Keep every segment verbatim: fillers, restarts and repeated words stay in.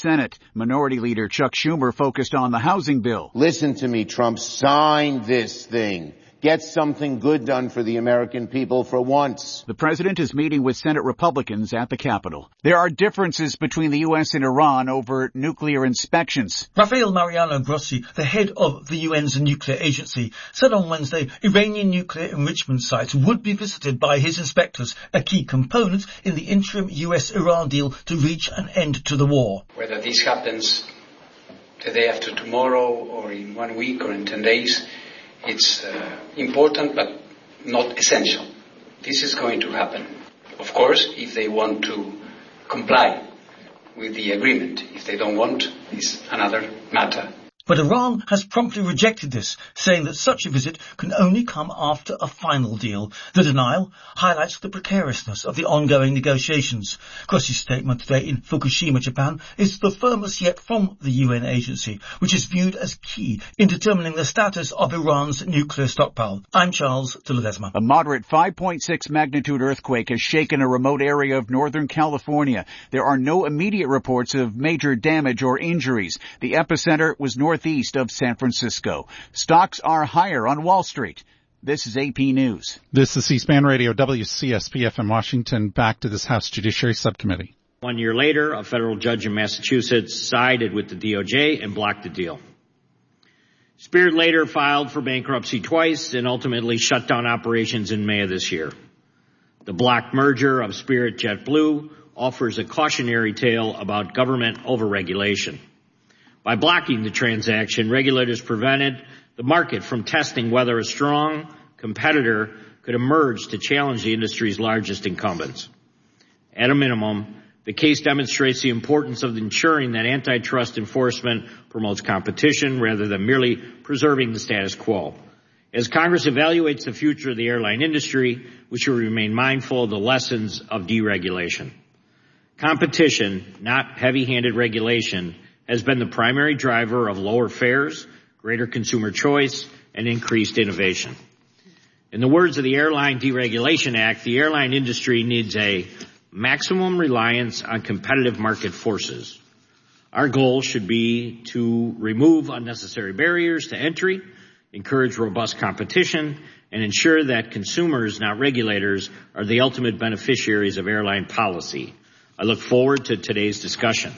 Senate. Minority Leader Chuck Schumer focused on the housing bill. Listen to me, Trump. Sign this thing. Get something good done for the American people for once. The president is meeting with Senate Republicans at the Capitol. There are differences between the U S and Iran over nuclear inspections. Rafael Mariano Grossi, the head of the U N's nuclear agency, said on Wednesday Iranian nuclear enrichment sites would be visited by his inspectors, a key component in the interim U S-Iran deal to reach an end to the war. Whether this happens the day after tomorrow or in one week or in ten days, it's uh, important but not essential. This is going to happen. Of course, if they want to comply with the agreement. If they don't want, it's another matter. But Iran has promptly rejected this, saying that such a visit can only come after a final deal. The denial highlights the precariousness of the ongoing negotiations. Grossi's statement today in Fukushima, Japan, is the firmest yet from the U N agency, which is viewed as key in determining the status of Iran's nuclear stockpile. I'm Charles de Ledesma. A moderate five point six magnitude earthquake has shaken a remote area of Northern California. There are no immediate reports of major damage or injuries. The epicenter was north northeast of San Francisco. Stocks are higher on Wall Street. This is A P News. This is C-SPAN Radio, W C S P F in Washington. Back to this House Judiciary Subcommittee. One year later, a federal judge in Massachusetts sided with the D O J and blocked the deal. Spirit later filed for bankruptcy twice and ultimately shut down operations in May of this year. The blocked merger of Spirit JetBlue offers a cautionary tale about government overregulation. By blocking the transaction, regulators prevented the market from testing whether a strong competitor could emerge to challenge the industry's largest incumbents. At a minimum, the case demonstrates the importance of ensuring that antitrust enforcement promotes competition rather than merely preserving the status quo. As Congress evaluates the future of the airline industry, we should remain mindful of the lessons of deregulation. Competition, not heavy-handed regulation, has been the primary driver of lower fares, greater consumer choice, and increased innovation. In the words of the Airline Deregulation Act, the airline industry needs a maximum reliance on competitive market forces. Our goal should be to remove unnecessary barriers to entry, encourage robust competition, and ensure that consumers, not regulators, are the ultimate beneficiaries of airline policy. I look forward to today's discussion.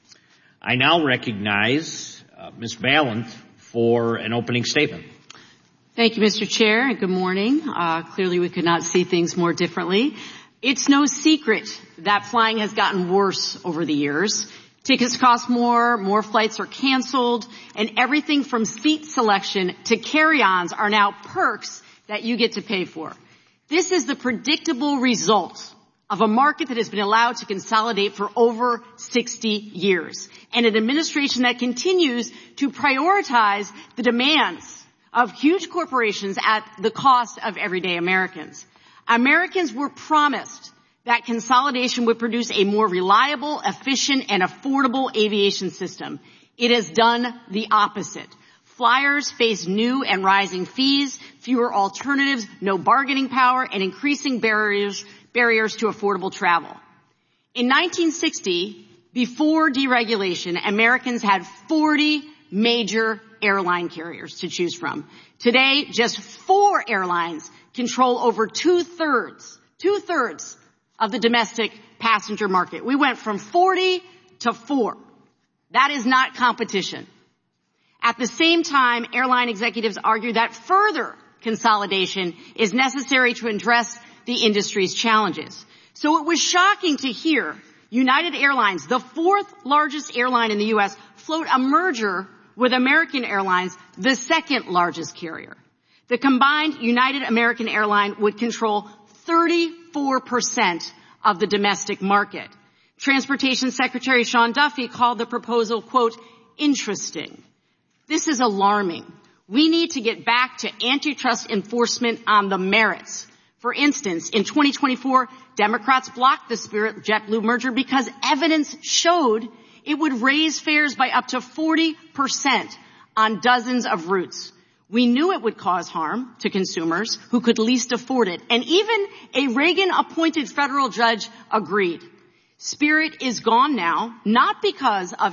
I now recognize uh, Miz Balint for an opening statement. Thank you, Mister Chair, and good morning. Uh, clearly we could not see things more differently. It's no secret that flying has gotten worse over the years. Tickets cost more, more flights are canceled, and everything from seat selection to carry-ons are now perks that you get to pay for. This is the predictable result of a market that has been allowed to consolidate for over sixty years, and an administration that continues to prioritize the demands of huge corporations at the cost of everyday Americans. Americans were promised that consolidation would produce a more reliable, efficient, and affordable aviation system. It has done the opposite. Flyers face new and rising fees, fewer alternatives, no bargaining power, and increasing barriers barriers to affordable travel. In nineteen sixty, before deregulation, Americans had forty major airline carriers to choose from. Today, just four airlines control over two-thirds, two-thirds of the domestic passenger market. We went from forty to four. That is not competition. At the same time, airline executives argue that further consolidation is necessary to address the industry's challenges. So it was shocking to hear United Airlines, the fourth largest airline in the U S, float a merger with American Airlines, the second largest carrier. The combined United American Airline would control thirty-four percent of the domestic market. Transportation Secretary Sean Duffy called the proposal, quote, interesting. This is alarming. We need to get back to antitrust enforcement on the merits. For instance, in twenty twenty-four, Democrats blocked the Spirit JetBlue merger because evidence showed it would raise fares by up to forty percent on dozens of routes. We knew it would cause harm to consumers who could least afford it. And even a Reagan-appointed federal judge agreed. Spirit is gone now, not because of